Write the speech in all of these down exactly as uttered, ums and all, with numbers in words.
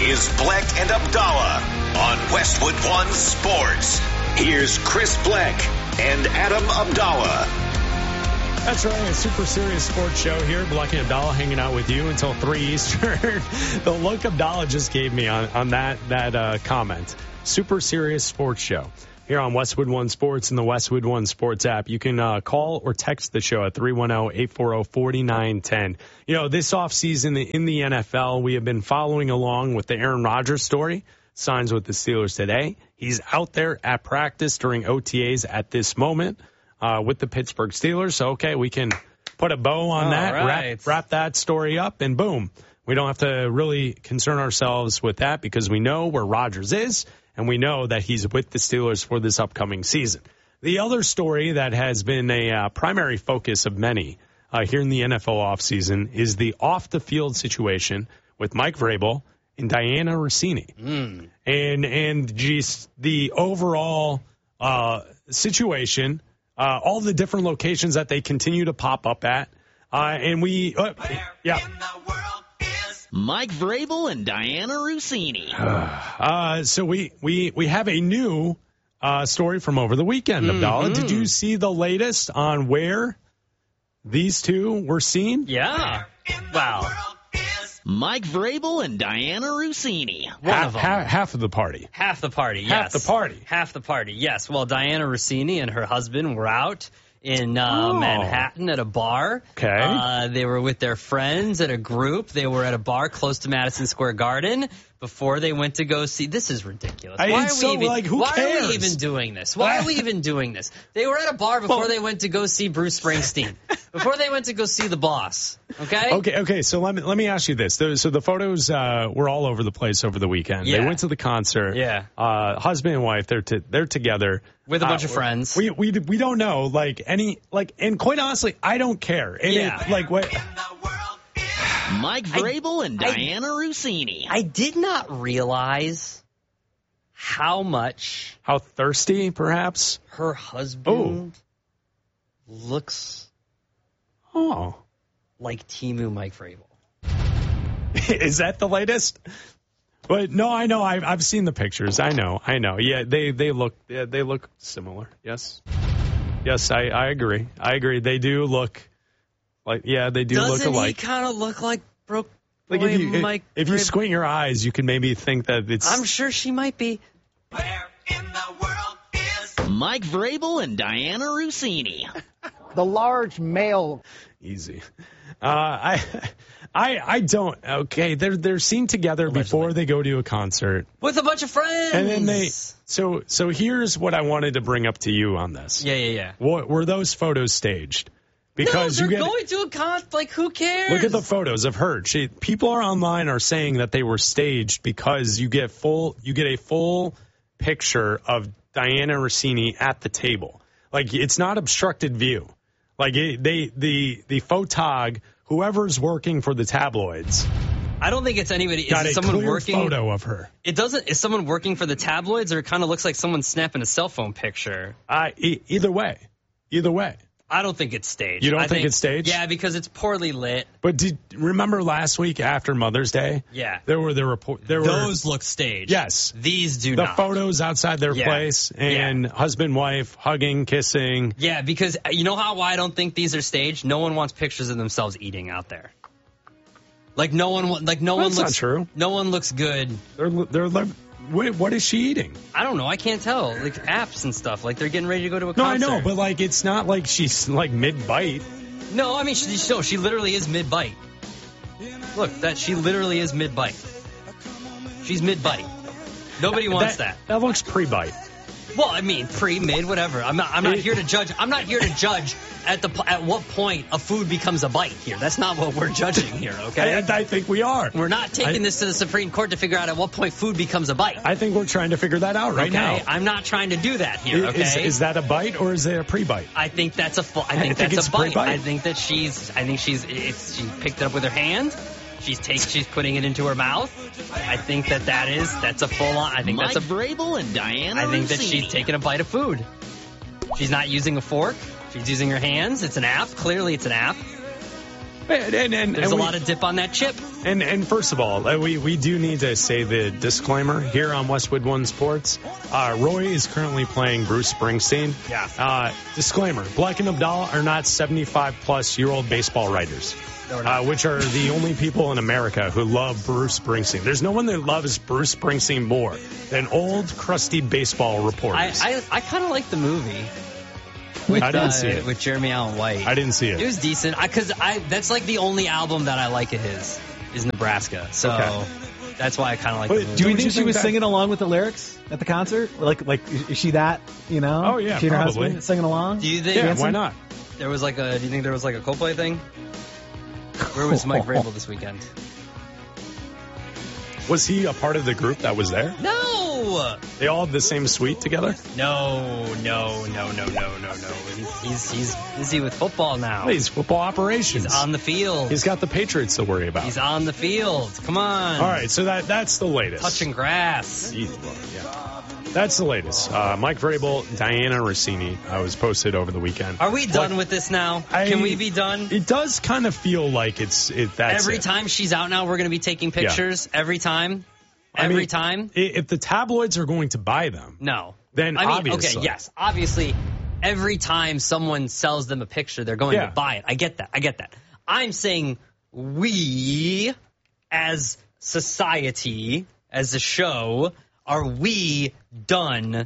is Bleck and Abdallah on Westwood One Sports. Here's Chris Bleck and Adam Abdallah. That's right, a super serious sports show here. Bleck and Abdallah hanging out with you until three Eastern. The look Abdallah just gave me on, on that, that uh, comment. Super serious sports show here on Westwood One Sports and the Westwood One Sports app. You can uh, call or text the show at three one zero, eight four zero, four nine one zero. You know, this offseason in the N F L, we have been following along with the Aaron Rodgers story. Signs with the Steelers today. He's out there at practice during O T As at this moment. Uh, with the Pittsburgh Steelers. So, okay, we can put a bow on All that, right. wrap, wrap that story up, and boom. We don't have to really concern ourselves with that because we know where Rodgers is, and we know that he's with the Steelers for this upcoming season. The other story that has been a uh, primary focus of many uh, here in the N F L offseason is the off-the-field situation with Mike Vrabel and Diana Rossini. Mm. And, and geez, the overall uh, situation – Uh, all the different locations that they continue to pop up at. Uh, and we, uh, yeah. Mike Vrabel and Diana Rossini. Uh, so we, we, we have a new uh, story from over the weekend, Mm-hmm. Abdallah. Did you see the latest on where these two were seen? Yeah. Wow. Mike Vrabel and Diana Rossini. One half, of them. half, half of the party. Half the party, yes. Half the party. Half the party, yes. Well, Diana Rossini and her husband were out in uh, Oh. Manhattan at a bar. Okay. Uh, they were with their friends at a group. They were at a bar close to Madison Square Garden before they went to go see. This is ridiculous. I- Why it's are we so, even, like, who why cares? are we even doing this? Why are we even doing this? They were at a bar before Well- they went to go see Bruce Springsteen. Before they went to go see the boss. Okay? Okay, okay. So let me let me ask you this. So the photos uh, were all over the place over the weekend. Yeah. They went to the concert. Yeah. Uh, husband and wife. They're to, they're together With a bunch Uh, of friends. We we we don't know like any like and quite honestly, I don't care. And Yeah. it, like what? Mike Vrabel and Diana Rossini. I did not realize how much How thirsty, perhaps? her husband looks Oh, like Timu Mike Vrabel. is that the latest? But no, I know. I've I've seen the pictures. I know. I know. Yeah, they they look yeah, they look similar. Yes, yes. I I agree. I agree. They do look like yeah, they do Doesn't look alike. he kind of look like broke Like boy if you if, Mike if you Vrabel? squint your eyes, you can maybe think that it's. I'm sure she might be. Mike Vrabel and Diana Rossini. The large male. Easy. Uh, I, I, I don't. Okay, they're they're seen together before they go to a concert, With a bunch of friends. and then they. So so here's what I wanted to bring up to you on this. Yeah, yeah, yeah. What, were those photos staged? No, Because they're you get going to a con. Like, who cares? look at the photos of her. She people are online are saying that they were staged because you get full you get a full picture of Diana Rossini at the table. Like it's not obstructed view. Like it, they the the photog whoever's working for the tabloids I don't think it's anybody. Is got it a someone clear working? photo of her. It doesn't. Is someone working for the tabloids, or it kind of looks like someone snapping a cell phone picture? Uh, e- either way, either way. I don't think it's staged. You don't I think it's staged? Yeah, because it's poorly lit. But did remember last week after Mother's Day? Yeah. There were the report. There Those were look staged. yes. These do The not. photos outside their Yeah. place and husband wife hugging, kissing. Yeah, because you know how why I don't think these are staged? No one wants pictures of themselves eating out there. Like no one, wa- like no That's one not looks. true. No one looks good. They're they're liv- wait, what is she eating? I don't know. I can't tell. Like apps and stuff. Like they're getting ready to go to a No, I concert. know, but like it's not like she's like mid bite. No, I mean, she, no, she literally is mid bite. Look, that she literally is mid bite. She's mid bite. Nobody wants that. That looks pre bite. Well, I mean, pre, mid, whatever. I'm not. I'm not It- here to judge. I'm not here to judge at the po- at what point a food becomes a bite. Here, that's not what we're judging here. Okay, I, I think we are. we're not taking I- this to the Supreme Court to figure out at what point food becomes a bite. I think we're trying to figure that out right okay, now. I'm not trying to do that here. Okay, Is, is that a bite or is it a pre bite? I think that's a full. I I think think that's it's a bite. pre-bite. I think that she's. I think she's. It's. She picked it up with her hand. She's take. She's putting it into her mouth. I think that that is. That's a full on. I think Mike that's a. Vrabel and Diana I think that Rossini. she's taking a bite of food. She's not using a fork. She's using her hands. It's an app. Clearly, it's an app. And, and, and, There's and a we, lot of dip on that chip. And and first of all, uh, we, we do need to say the disclaimer here on Westwood One Sports. Uh, Roy is currently playing Bruce Springsteen. Yeah. Uh, disclaimer, Black and Abdallah are not seventy-five plus year old baseball writers. Uh, which are the only people in America who love Bruce Springsteen. There's no one that loves Bruce Springsteen more than old, crusty baseball reporters. I, I, I kind of like the movie. With, I didn't uh, see it. With Jeremy Allen White. I didn't see it. It was decent. Because I, I that's like the only album that I like of his is Nebraska. So Okay. that's why I kind of like But the movie. Do you Don't think you she think was that- singing along with the lyrics at the concert? Like, like is she that, you know? Oh, yeah, she and her probably. husband singing along? Do you think Yeah, Dancing? why not? there was like a? Do you think there was like a Coldplay thing? Where was Mike Vrabel this weekend? Was he a part of the group that was there? No, They all had the same suite together? no, no, no, no, no, no, no. He's he's he's busy with football now. He's football operations. He's on the field. He's got the Patriots to worry about. He's on the field. Come on. All right, so that that's the latest. Touching grass. Yeah. That's the latest. Uh, Mike Vrabel, Diana Rossini uh, was posted over the weekend. Are we done Like, with this now? I- Can we be done? It does kind of feel like it's it. That's Every it. time she's out now, we're going to be taking pictures. Every time. I Every mean, time. i- If the tabloids are going to buy them, No. then I mean, obviously. okay, yes. Obviously, every time someone sells them a picture, they're going Yeah. to buy it. I get that. I get that. I'm saying we, as society, as a show, are we done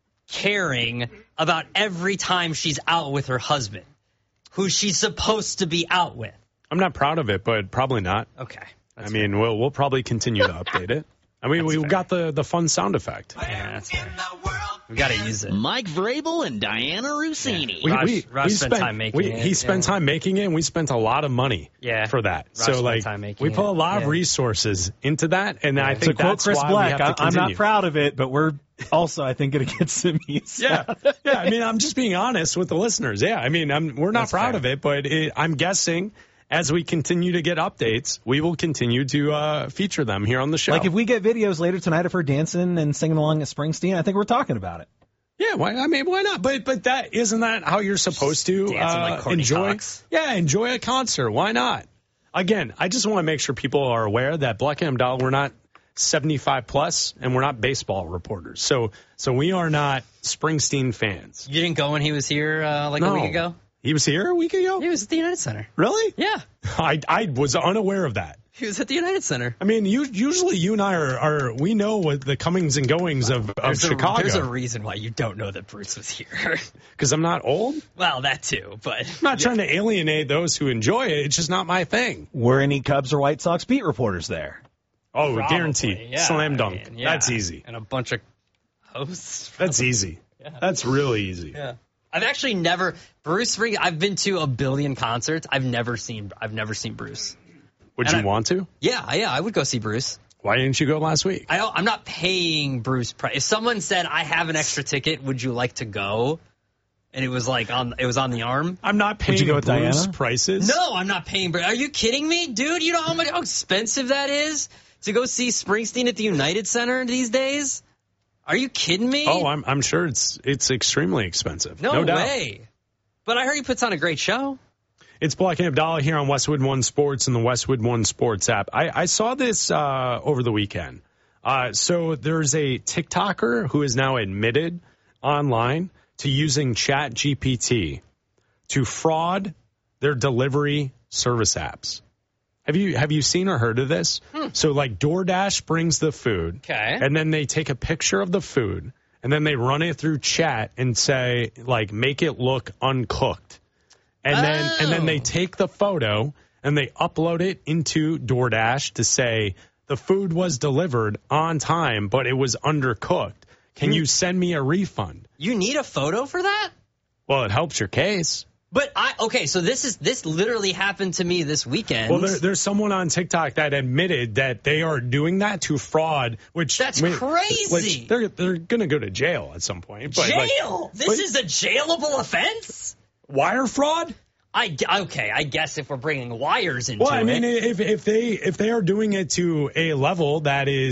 caring about every time she's out with her husband, who she's supposed to be out with? I'm not proud of it, but probably not. Okay. I mean, we'll we'll probably continue to update it. I mean, That's we fair. got the the fun sound effect. Yeah, that's fair. We got to use it. Mike Vrabel and Diana Rossini. We, Raj- we, Raj we spent time making we, it, He spent yeah. time making it, and we spent a lot of money Yeah. for that. Raj so, spent like, time making we put a it, lot of yeah. resources into that, and I To think quote that's Chris why Black, we have to I- I'm continue. not proud of it, but we're also, I think, going to get some use. Yeah, yeah. I mean, I'm just being honest with the listeners. Yeah, I mean, I'm, we're not That's proud fair. of it, but it, I'm guessing as we continue to get updates, we will continue to uh, feature them here on the show. Like if we get videos later tonight of her dancing and singing along at Springsteen, I think we're talking about it. Yeah, why? I mean, why not? But but that isn't that how you're supposed to Dancing uh, like Courtney enjoy? Cox. Yeah, enjoy a concert. Why not? Again, I just want to make sure people are aware that Black and Abdallah, we're not seventy-five plus, and we're not baseball reporters. So so we are not Springsteen fans. You didn't go when he was here uh, like No. a week ago? He was here a week ago. He was at the United Center. Really? Yeah. I I was unaware of that. He was at the United Center. I mean, you, usually you and I are, are we know what the comings and goings of, of There's a, Chicago there's a reason why you don't know that Bruce was here. because I'm not old. I'm Well, that too, but not trying to alienate those who enjoy it. It's just not my thing. Were any Cubs or White Sox beat reporters there? Oh, Probably, guaranteed. yeah, Slam dunk. I mean, yeah. That's easy. And a bunch of hosts. That's easy. That's really easy. Yeah. I've actually never Bruce Spring. I've been to a billion concerts. I've never seen. I've never seen Bruce. Would And you I- want to? Yeah, yeah, I would go see Bruce. Why didn't you go last week? I don't, I'm not paying Bruce price. If someone said I have an extra ticket, would you like to go? And it was like on. It was on the arm. I'm not paying you go with Bruce Diana? prices. No, I'm not paying. Bruce. Are you kidding me, dude? You know how much how expensive that is to go see Springsteen at the United Center these days? Are you kidding me? Oh, I'm I'm sure it's it's extremely expensive. no, No, doubt. way. But I heard he puts on a great show. It's Black and Abdallah here on Westwood One Sports and the Westwood One Sports app. I, I saw this uh, over the weekend. Uh, so there's a TikToker who is now admitted online to using Chat G P T to fraud their delivery service apps. Have you have you seen or heard of this? Hmm. So like DoorDash brings the food, Okay. and then they take a picture of the food, and then they run it through chat and say like make it look uncooked. And then and then they Oh. take the photo and they upload it into DoorDash to say the food was delivered on time, but it was undercooked. Can you send me a refund? You need a photo for that? Well, it helps your case. But I okay, so this is this literally happened to me this weekend. Well, there, there's someone on TikTok that admitted that they are doing that to fraud, which That's which- crazy. Which they're they're gonna go to jail at some point. But like, Jail. this but- is a jailable offense. wire fraud. I g- okay. I guess if we're bringing wires into Well, I mean, it, if if they if they are doing it to a level that is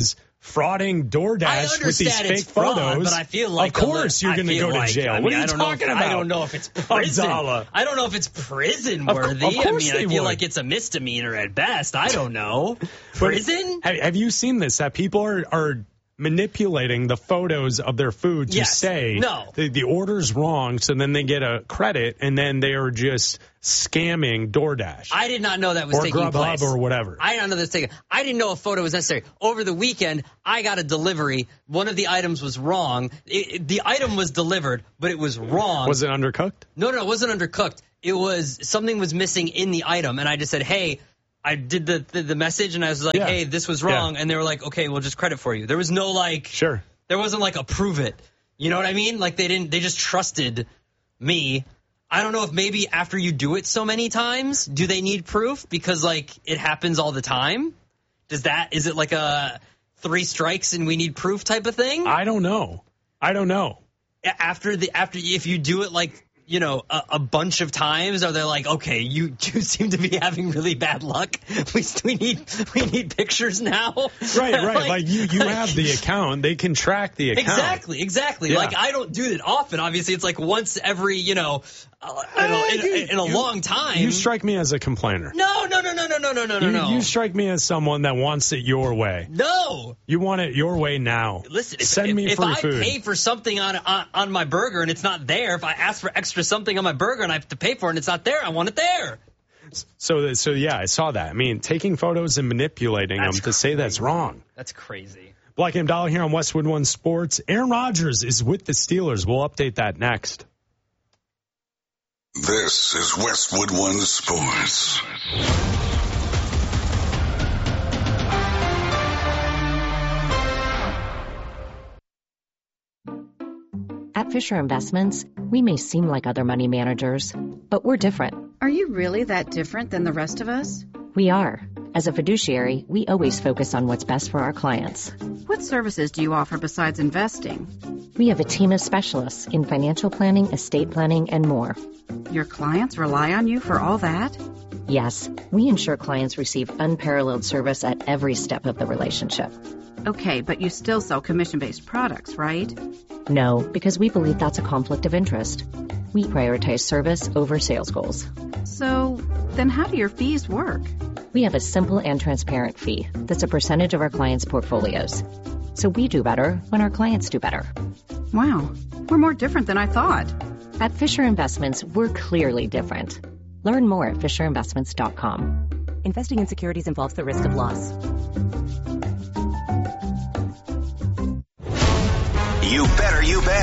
frauding DoorDash with these fake it's fraud, photos. But I feel like of course li- you're going to go like, to jail. I mean, what are you I don't talking know if, about? I don't know if it's prison. Abdallah. I don't know if it's prison Of- worthy. of course I mean, they I feel would. like it's a misdemeanor at best. I don't know. But Prison? Have, have you seen this? That people are, are manipulating the photos of their food to Yes. say No. the, the order's wrong, so then they get a credit, and then they are just scamming DoorDash I did not know that was or taking Grubhub place. or whatever. I did not know that was taking. I didn't know a photo was necessary. Over the weekend, I got a delivery. One of the items was wrong. It, it- the item was delivered, but it was wrong. Was it undercooked? No, no, it wasn't undercooked. It was something was missing in the item, and I just said, "Hey." I did the, the the message, and I was like, Yeah. "Hey, this was wrong," Yeah. and they were like, "Okay, we'll just credit for you." There was no like, Sure. there wasn't like a prove it. You know what I mean? Like they didn't. They just trusted me. I don't know if maybe after you do it so many times, do they need proof? Because like it happens all the time. Does that is it like a three strikes and we need proof type of thing? I don't know. I don't know. After the after if you do it like. You know, a, a bunch of times, are they like, okay, you, you seem to be having really bad luck. We we need we need pictures now. Right, right. like, like you, you like, have the account. They can track the account. Exactly, exactly. Yeah. Like I don't do it often. Obviously, it's like once every, you know, uh, I don't know, in, you, in a you, long time. You strike me as a complainer. No, no, no, no, no, no, no, no, you, no. You strike me as someone that wants it your way. No. You want it your way now. Listen, if, send if, me if free I food. pay for something on, on on my burger and it's not there, if I ask for extra something on my burger and I have to pay for it and it's not there, I want it there. So, so yeah, I saw that. I mean, taking photos and manipulating That's them to say that's wrong. That's crazy. Black and Abdallah here on Westwood One Sports. Aaron Rodgers is with the Steelers. We'll update that next. This is Westwood One Sports. At Fisher Investments, we may seem like other money managers, but we're different. Are you really that different than the rest of us? We are. As a fiduciary, we always focus on what's best for our clients. What services do you offer besides investing? We have a team of specialists in financial planning, estate planning, and more. Your clients rely on you for all that? Yes, we ensure clients receive unparalleled service at every step of the relationship. Okay, but you still sell commission-based products, right? No, because we believe that's a conflict of interest. We prioritize service over sales goals. So, then how do your fees work? We have a simple and transparent fee that's a percentage of our clients' portfolios. So we do better when our clients do better. Wow, we're more different than I thought. At Fisher Investments, we're clearly different. Learn more at fisher investments dot com. Investing in securities involves the risk of loss. You better, you bet.